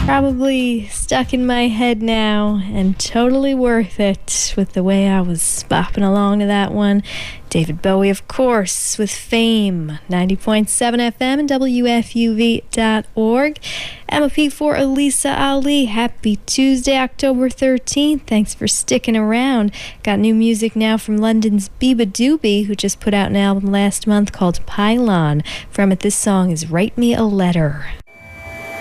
Probably stuck in my head now and totally worth it with the way I was bopping along to that one. David Bowie, of course, with Fame, 90.7 FM and WFUV.org. MOP for Elisa Ali. Happy Tuesday, October 13th. Thanks for sticking around. Got new music now from London's Biba Doobie, who just put out an album last month called Pylon. From it, this song is Write Me a Letter.